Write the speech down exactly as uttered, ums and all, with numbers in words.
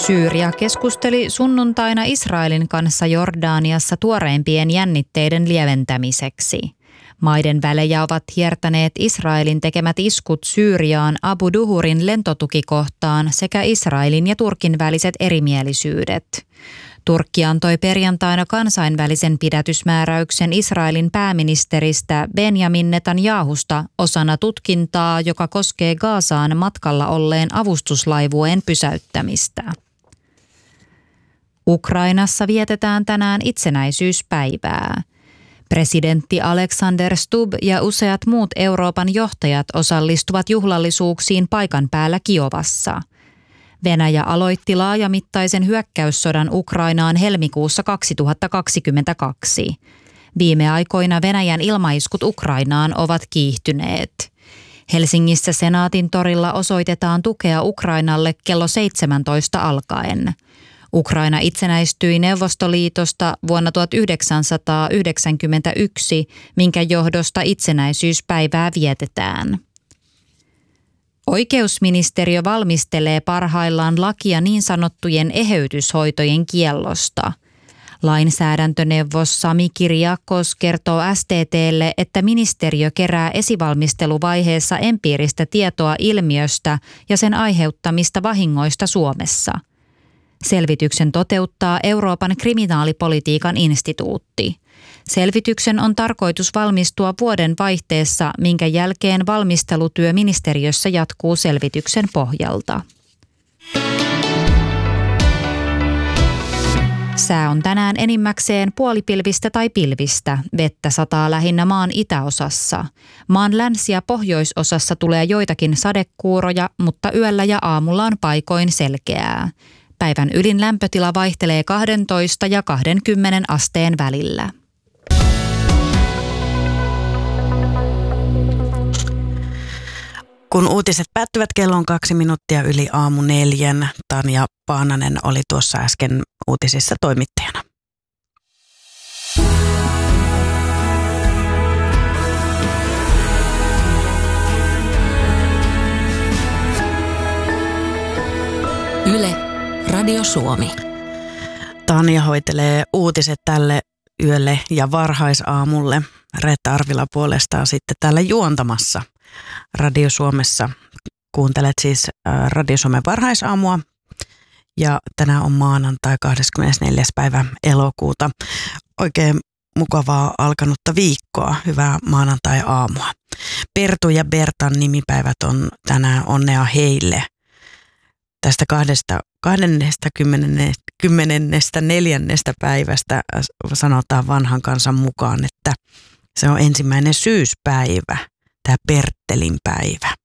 Syyria keskusteli sunnuntaina Israelin kanssa Jordaniassa tuoreimpien jännitteiden lieventämiseksi. Maiden välejä ovat hiertäneet Israelin tekemät iskut Syyriaan Abu Duhurin lentotukikohtaan sekä Israelin ja Turkin väliset erimielisyydet. Turkki antoi perjantaina kansainvälisen pidätysmääräyksen Israelin pääministeristä Benjamin Netanyahusta osana tutkintaa, joka koskee Gazaan matkalla olleen avustuslaivueen pysäyttämistä. Ukrainassa vietetään tänään itsenäisyyspäivää. Presidentti Alexander Stubb ja useat muut Euroopan johtajat osallistuvat juhlallisuuksiin paikan päällä Kiovassa. Venäjä aloitti laajamittaisen hyökkäyssodan Ukrainaan helmikuussa kaksituhattakaksikymmentäkaksi. Viime aikoina Venäjän ilmaiskut Ukrainaan ovat kiihtyneet. Helsingissä Senaatin torilla osoitetaan tukea Ukrainalle kello seitsemäntoista alkaen. Ukraina itsenäistyi Neuvostoliitosta vuonna tuhatyhdeksänsataayhdeksänkymmentäyksi, minkä johdosta itsenäisyyspäivää vietetään. Oikeusministeriö valmistelee parhaillaan lakia niin sanottujen eheytyshoitojen kiellosta. Lainsäädäntöneuvos Sami Kyriakos kertoo S T T:lle, että ministeriö kerää esivalmisteluvaiheessa empiiristä tietoa ilmiöstä ja sen aiheuttamista vahingoista Suomessa. Selvityksen toteuttaa Euroopan kriminaalipolitiikan instituutti. Selvityksen on tarkoitus valmistua vuoden vaihteessa, minkä jälkeen valmistelutyö ministeriössä jatkuu selvityksen pohjalta. Sää on tänään enimmäkseen puolipilvistä tai pilvistä. Vettä sataa lähinnä maan itäosassa. Maan länsi- ja pohjoisosassa tulee joitakin sadekuuroja, mutta yöllä ja aamulla on paikoin selkeää. Päivän ylin lämpötila vaihtelee kaksitoista ja kaksikymmentä asteen välillä. Kun uutiset päättyvät, kello on kaksi minuuttia yli aamu neljän. Tanja Paananen oli tuossa äsken uutisissa toimittajana. Yle, Radio Suomi. Tanja hoitelee uutiset tälle yölle ja varhaisaamulle. Reetta Arvila puolestaan sitten täällä juontamassa Radio Suomessa. Kuuntelet siis Radio Suomen varhaisaamua ja tänään on maanantai kahdeskymmenesneljäs päivä elokuuta. Oikein mukavaa alkanutta viikkoa, hyvää maanantai-aamua. Pertu ja Bertan nimipäivät on tänään, onnea heille. Tästä kahdesta, kahdesta kymmenestä neljännestä päivästä sanotaan vanhan kansan mukaan, että se on ensimmäinen syyspäivä, tämä Perttelin päivä.